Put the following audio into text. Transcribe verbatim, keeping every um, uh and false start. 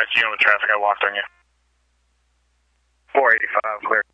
I see you on the traffic. I walked on you. four eighty-five, clear.